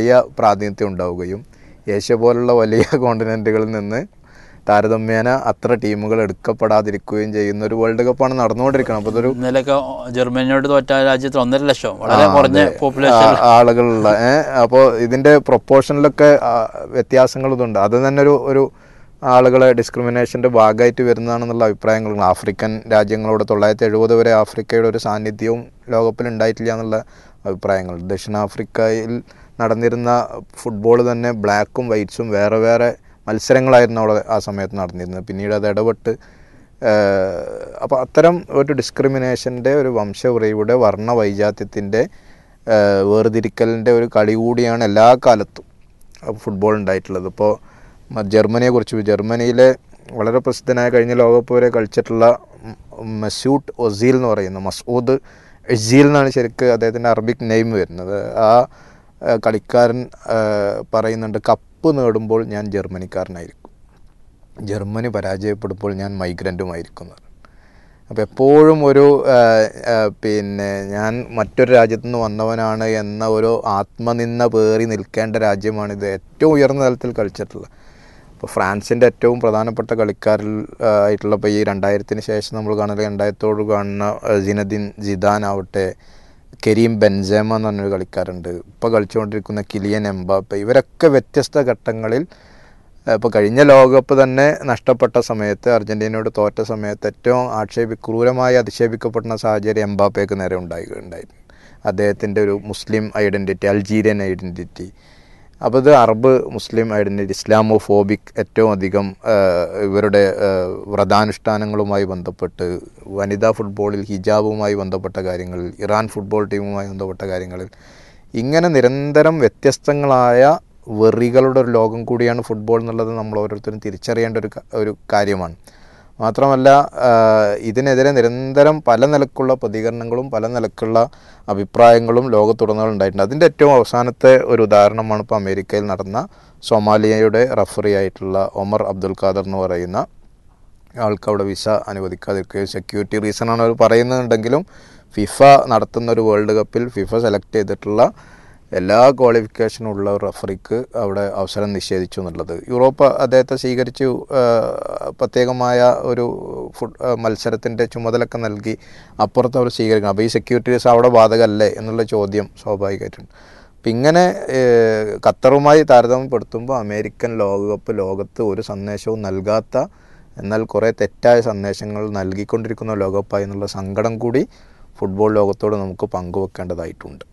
വലിയ പ്രാതിനിധ്യം ഉണ്ടാവുകയും ഏഷ്യ പോലുള്ള വലിയ കോണ്ടിനെൻറ്റുകളിൽ നിന്ന് താരതമ്യേന അത്ര ടീമുകൾ എടുക്കപ്പെടാതിരിക്കുകയും ചെയ്യുന്ന ഒരു വേൾഡ് കപ്പാണ് നടന്നുകൊണ്ടിരിക്കുന്നത്. അപ്പോൾ അതൊരു ഇന്നലെയൊക്കെ ജർമ്മനിയോട് തോറ്റ രാജ്യത്ത് 1.5 ലക്ഷം വളരെ കുറഞ്ഞ പോപ്പുലേഷൻ ആളുകളുള്ള അപ്പോൾ ഇതിൻ്റെ പ്രൊപ്പോർഷനിലൊക്കെ വ്യത്യാസങ്ങൾ ഇതുണ്ട്. അത് തന്നെ ഒരു ആളുകളെ ഡിസ്ക്രിമിനേഷൻ്റെ ഭാഗമായിട്ട് വരുന്നതാണെന്നുള്ള അഭിപ്രായങ്ങളുണ്ട്. ആഫ്രിക്കൻ രാജ്യങ്ങളോട് 1970 വരെ ആഫ്രിക്കയുടെ ഒരു സാന്നിധ്യവും ലോകകപ്പിൽ ഉണ്ടായിട്ടില്ല എന്നുള്ള അഭിപ്രായങ്ങൾ. ദക്ഷിണാഫ്രിക്കയിൽ നടന്നിരുന്ന ഫുട്ബോൾ തന്നെ ബ്ലാക്കും വൈറ്റ്സും വേറെ വേറെ മത്സരങ്ങളായിരുന്നു അവിടെ ആ സമയത്ത് നടന്നിരുന്നത്. പിന്നീട് അത് ഇടപെട്ട് അപ്പോൾ അത്തരം ഒരു ഡിസ്ക്രിമിനേഷൻ്റെ ഒരു വംശവ്രയുടെ വർണ്ണ വൈജാത്യത്തിൻ്റെ വേർതിരിക്കലിൻ്റെ ഒരു കളി കൂടിയാണ് എല്ലാ കാലത്തും ഫുട്ബോൾ ഉണ്ടായിട്ടുള്ളത്. ഇപ്പോൾ ജർമ്മനിയെക്കുറിച്ച്, ജർമ്മനിയിലെ വളരെ പ്രസിദ്ധനായ കഴിഞ്ഞ ലോകകപ്പ് വരെ കളിച്ചിട്ടുള്ള മസൂട്ട് ഒസീൽ എന്ന് പറയുന്ന, മസൂദ് ഒസീൽ എന്നാണ് ശരിക്ക് അദ്ദേഹത്തിൻ്റെ അറബിക് നെയിം വരുന്നത്. ആ കളിക്കാരൻ പറയുന്നുണ്ട്, കപ്പ് നേടുമ്പോൾ ഞാൻ ജർമ്മനിക്കാരനായിരിക്കും, ജർമ്മനി പരാജയപ്പെടുമ്പോൾ ഞാൻ മൈഗ്രൻറ്റുമായിരിക്കും. അപ്പോൾ എപ്പോഴും ഒരു ഞാൻ മറ്റൊരു രാജ്യത്തു നിന്ന് വന്നവനാണ് എന്ന ഒരു ആത്മനിന്ദ പേറി നിൽക്കേണ്ട രാജ്യമാണിത് ഏറ്റവും ഉയർന്ന തലത്തിൽ കളിച്ചിട്ടുള്ളത്. ഇപ്പോൾ ഫ്രാൻസിൻ്റെ ഏറ്റവും പ്രധാനപ്പെട്ട കളിക്കാരിൽ ആയിട്ടുള്ള ഇപ്പോൾ ഈ 2000-ന് ശേഷം നമ്മൾ കാണുന്നത് 2000-ഓട് കാണുന്ന സിനദിൻ സിദാൻ ആവട്ടെ, കരീം ബെൻസേമ എന്ന് പറഞ്ഞൊരു കളിക്കാരുണ്ട്, ഇപ്പോൾ കളിച്ചുകൊണ്ടിരിക്കുന്ന കിലിയൻ എംബാപ്പെ, ഇവരൊക്കെ വ്യത്യസ്ത ഘട്ടങ്ങളിൽ ഇപ്പോൾ കഴിഞ്ഞ ലോകകപ്പ് തന്നെ നഷ്ടപ്പെട്ട സമയത്ത്, അർജൻറ്റീനയോട് തോറ്റ സമയത്ത് ഏറ്റവും ക്രൂരമായി അധിക്ഷേപിക്കപ്പെടുന്ന സാഹചര്യം എംബാപ്പയ്ക്ക് നേരെ ഉണ്ടായിരുന്നു. അദ്ദേഹത്തിൻ്റെ ഒരു മുസ്ലിം ഐഡൻറ്റിറ്റി, അൾജീരിയൻ ഐഡൻറ്റിറ്റി, അപ്പോൾ ഇത് അറബ് മുസ്ലിം ഐഡൻറ്റിറ്റി, ഇസ്ലാമോഫോബിക്, ഏറ്റവും അധികം ഇവരുടെ വ്രതാനുഷ്ഠാനങ്ങളുമായി ബന്ധപ്പെട്ട്, വനിതാ ഫുട്ബോളിൽ ഹിജാബുമായി ബന്ധപ്പെട്ട കാര്യങ്ങളിൽ, ഇറാൻ ഫുട്ബോൾ ടീമുമായി ബന്ധപ്പെട്ട കാര്യങ്ങളിൽ, ഇങ്ങനെ നിരന്തരം വ്യത്യസ്തങ്ങളായ വെറികളുടെ ഒരു ലോകം കൂടിയാണ് ഫുട്ബോൾ എന്നുള്ളത് നമ്മൾ ഓരോരുത്തരും തിരിച്ചറിയേണ്ട ഒരു കാര്യമാണ്. മാത്രമല്ല ഇതിനെതിരെ നിരന്തരം പല നിലക്കുള്ള പ്രതികരണങ്ങളും പല നിലക്കുള്ള അഭിപ്രായങ്ങളും ലോകത്തുടനീളം ഉണ്ടായിട്ടുണ്ട്. അതിൻ്റെ ഏറ്റവും അവസാനത്തെ ഒരു ഉദാഹരണമാണ് ഇപ്പോൾ അമേരിക്കയിൽ നടന്ന സൊമാലിയയുടെ റഫറി ആയിട്ടുള്ള ഒമർ അബ്ദുൽ ഖാദർ എന്ന് പറയുന്ന ആൾക്ക് അവിടെ വിസ അനുവദിക്കാതിരിക്കുകയും സെക്യൂരിറ്റി റീസണാണ് അവർ പറയുന്നുണ്ടെങ്കിലും ഫിഫ നടത്തുന്ന ഒരു വേൾഡ് കപ്പിൽ ഫിഫ സെലക്ട് ചെയ്തിട്ടുള്ള എല്ലാ ക്വാളിഫിക്കേഷനും ഉള്ള ഒരു റഫറിക്ക് അവിടെ അവസരം നിഷേധിച്ചു എന്നുള്ളത്. യൂറോപ്പ് അദ്ദേഹത്തെ സ്വീകരിച്ചു, പ്രത്യേകമായ ഒരു മത്സരത്തിൻ്റെ ചുമതലയൊക്കെ നൽകി അപ്പുറത്ത് അവർ സ്വീകരിക്കണം. അപ്പോൾ ഈ സെക്യൂരിറ്റീസ് അവിടെ ബാധകമല്ലേ എന്നുള്ള ചോദ്യം സ്വാഭാവികമായിട്ടുണ്ട്. അപ്പം ഇങ്ങനെ ഖത്തറുമായി താരതമ്യപ്പെടുത്തുമ്പോൾ അമേരിക്കൻ ലോകകപ്പ് ലോകത്ത് ഒരു സന്ദേശവും നൽകാത്ത, എന്നാൽ കുറേ തെറ്റായ സന്ദേശങ്ങൾ നൽകിക്കൊണ്ടിരിക്കുന്ന ലോകകപ്പായി എന്നുള്ള സങ്കടം കൂടി ഫുട്ബോൾ ലോകത്തോട് നമുക്ക് പങ്കുവെക്കേണ്ടതായിട്ടുണ്ട്.